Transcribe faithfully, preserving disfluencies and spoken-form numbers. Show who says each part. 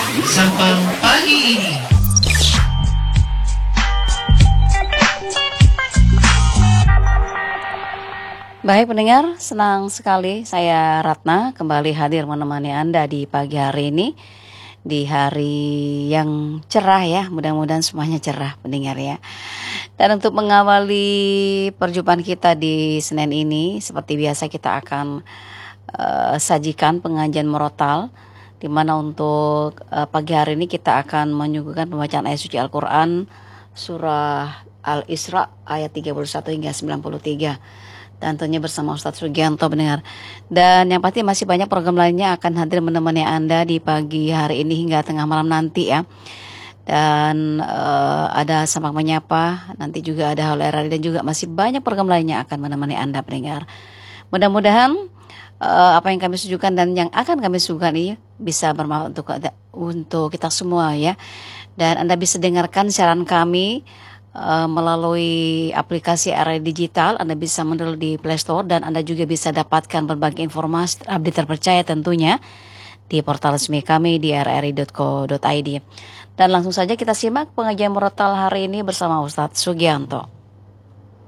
Speaker 1: Sapang pagi ini.
Speaker 2: Baik pendengar, senang sekali saya Ratna kembali hadir menemani Anda di pagi hari ini. Di hari yang cerah ya, mudah-mudahan semuanya cerah pendengar ya. Dan untuk mengawali perjumpaan kita di Senin ini, seperti biasa kita akan uh, sajikan pengajian murotal, di mana untuk uh, pagi hari ini kita akan menyuguhkan pembacaan ayat suci Al-Quran surah Al-Isra ayat tiga puluh satu hingga sembilan puluh tiga. Dan tentunya bersama Ustadz Sugianto mendengar. Dan yang pasti masih banyak program lainnya akan hadir menemani Anda di pagi hari ini hingga tengah malam nanti ya. Dan uh, ada Samak Menyapa, nanti juga ada Haul R R I dan juga masih banyak program lainnya akan menemani Anda pendengar. Mudah-mudahan uh, apa yang kami suguhkan dan yang akan kami suguhkan ini bisa bermanfaat untuk untuk kita semua ya. Dan Anda bisa dengarkan siaran kami Uh, melalui aplikasi R R I Digital. Anda bisa mendownload di Play Store dan Anda juga bisa dapatkan berbagai informasi update terpercaya tentunya di portal resmi kami di r r i dot co dot i d. Dan langsung saja kita simak pengajian murotal hari ini bersama Ustadz Sugianto.